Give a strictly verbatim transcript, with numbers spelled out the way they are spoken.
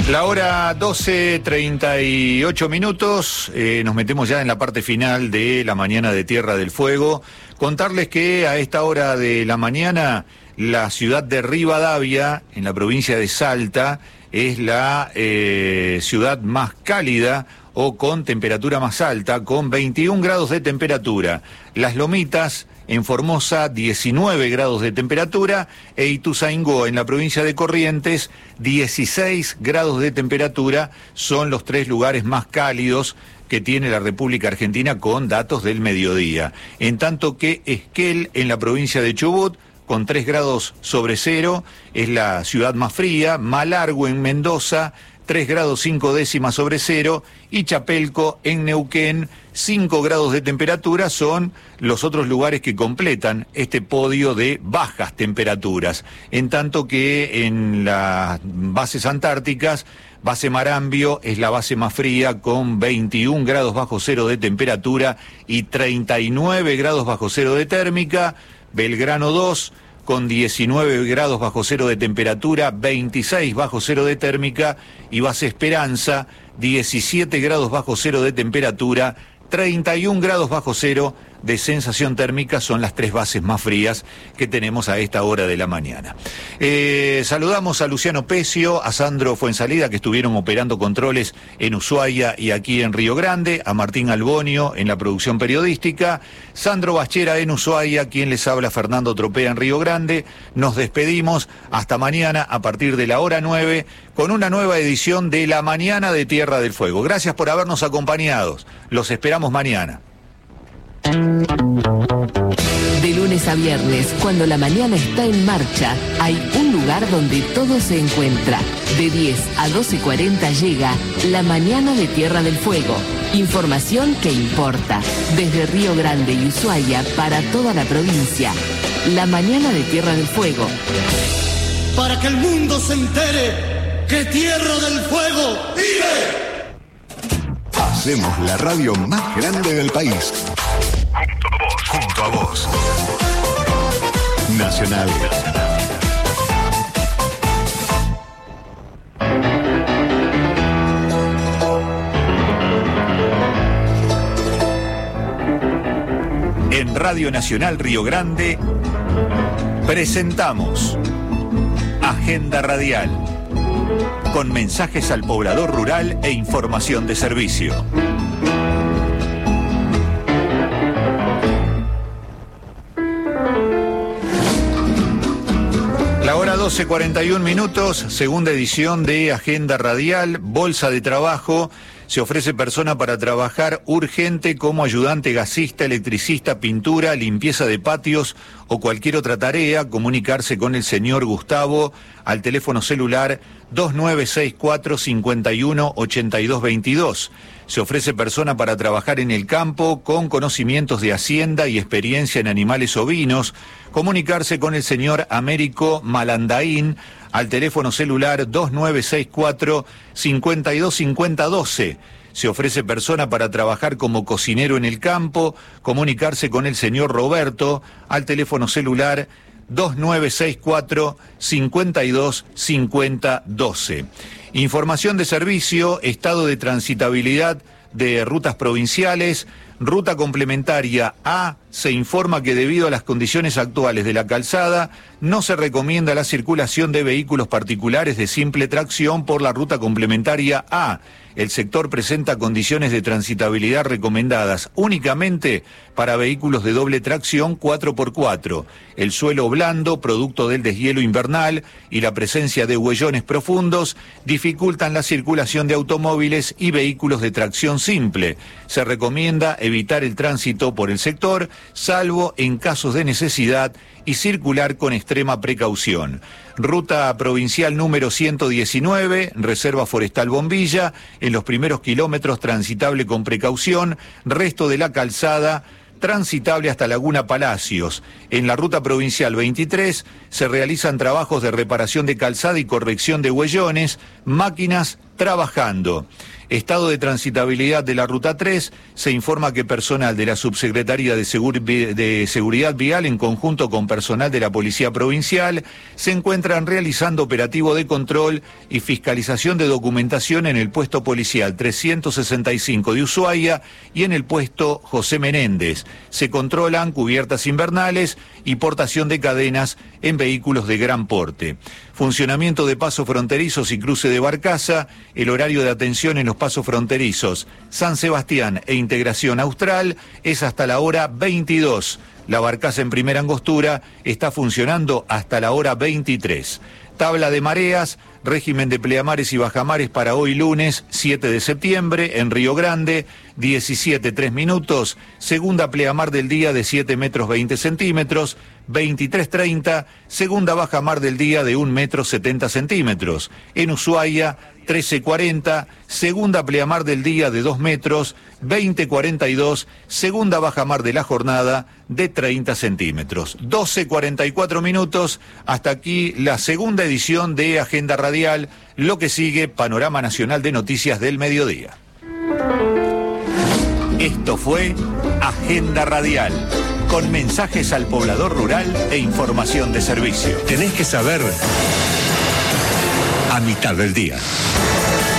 La hora doce treinta y ocho minutos, eh, nos metemos ya en la parte final de la mañana de Tierra del Fuego. Contarles que a esta hora de la mañana la ciudad de Rivadavia, en la provincia de Salta, es la eh, ciudad más cálida o con temperatura más alta, con veintiún grados de temperatura. Las Lomitas, en Formosa, diecinueve grados de temperatura, e Ituzaingó, en la provincia de Corrientes, dieciséis grados de temperatura. Son los tres lugares más cálidos que tiene la República Argentina con datos del mediodía. En tanto que Esquel, en la provincia de Chubut, con tres grados sobre cero, es la ciudad más fría. Malargüe, en Mendoza, tres grados cinco décimas sobre cero, y Chapelco, en Neuquén, cinco grados de temperatura. Son los otros lugares que completan este podio de bajas temperaturas. En tanto que en las bases antárticas, base Marambio es la base más fría, con veintiún grados bajo cero de temperatura y treinta y nueve grados bajo cero de térmica. Belgrano dos, con diecinueve grados bajo cero de temperatura, veintiséis bajo cero de térmica, y base Esperanza, diecisiete grados bajo cero de temperatura, treinta y un grados bajo cero de sensación térmica. Son las tres bases más frías que tenemos a esta hora de la mañana. Eh, saludamos a Luciano Pecio, a Sandro Fuensalida, que estuvieron operando controles en Ushuaia y aquí en Río Grande, a Martín Albonio en la producción periodística, Sandro Bachera en Ushuaia, quien les habla, Fernando Tropea, en Río Grande. Nos despedimos hasta mañana a partir de la hora nueve con una nueva edición de La Mañana de Tierra del Fuego. Gracias por habernos acompañado. Los esperamos mañana. De lunes a viernes, cuando la mañana está en marcha, hay un lugar donde todo se encuentra. De diez a doce cuarenta llega La Mañana de Tierra del Fuego. Información que importa. Desde Río Grande y Ushuaia para toda la provincia. La Mañana de Tierra del Fuego. Para que el mundo se entere que Tierra del Fuego vive. Hacemos la radio más grande del país. Junto a vos, junto a vos. Nacional. En Radio Nacional Río Grande presentamos Agenda Radial, con mensajes al poblador rural e información de servicio. La hora doce cuarenta y un minutos, segunda edición de Agenda Radial. Bolsa de trabajo. Se ofrece persona para trabajar urgente como ayudante gasista, electricista, pintura, limpieza de patios o cualquier otra tarea. Comunicarse con el señor Gustavo al teléfono celular dos nueve seis cuatro, cinco uno, ocho dos dos dos. Se ofrece persona para trabajar en el campo con conocimientos de hacienda y experiencia en animales ovinos. Comunicarse con el señor Américo Malandaín al teléfono celular dos nueve seis cuatro, cinco dos cinco cero uno dos. Se ofrece persona para trabajar como cocinero en el campo. Comunicarse con el señor Roberto al teléfono celular dos nueve seis cuatro, cinco dos cinco cero uno dos. Información de servicio, estado de transitabilidad de rutas provinciales. Ruta complementaria A, se informa que debido a las condiciones actuales de la calzada, no se recomienda la circulación de vehículos particulares de simple tracción por la ruta complementaria A. El sector presenta condiciones de transitabilidad recomendadas únicamente para vehículos de doble tracción cuatro por cuatro. El suelo blando, producto del deshielo invernal, y la presencia de huellones profundos dificultan la circulación de automóviles y vehículos de tracción simple. Se recomienda evitar el tránsito por el sector, salvo en casos de necesidad, y circular con extrema precaución. Ruta provincial número ciento diecinueve, Reserva Forestal Bombilla, en los primeros kilómetros transitable con precaución, resto de la calzada transitable hasta Laguna Palacios. En la ruta provincial veintitrés se realizan trabajos de reparación de calzada y corrección de huellones, máquinas trabajando. Estado de transitabilidad de la Ruta tres, se informa que personal de la Subsecretaría de, Segur- de Seguridad Vial, en conjunto con personal de la Policía Provincial, se encuentran realizando operativo de control y fiscalización de documentación en el puesto policial trescientos sesenta y cinco de Ushuaia y en el puesto José Menéndez. Se controlan cubiertas invernales y portación de cadenas en vehículos de gran porte. Funcionamiento de pasos fronterizos y cruce de Barcaza, el horario de atención en los pasos fronterizos San Sebastián e Integración Austral es hasta la hora veintidós. La Barcaza en primera angostura está funcionando hasta la hora veintitrés. Tabla de mareas, régimen de pleamares y bajamares para hoy lunes siete de septiembre en Río Grande, diecisiete tres minutos, segunda pleamar del día de siete metros veinte centímetros, veintitrés treinta, segunda bajamar del día de un metro setenta centímetros. En Ushuaia, trece cuarenta, segunda pleamar del día de dos metros, veinte cuarenta y dos, segunda bajamar de la jornada de treinta centímetros. doce cuarenta y cuatro minutos, hasta aquí la segunda edición de Agenda Radial, lo que sigue, Panorama Nacional de Noticias del Mediodía. Esto fue Agenda Radial, con mensajes al poblador rural e información de servicio. Tenés que saber a mitad del día.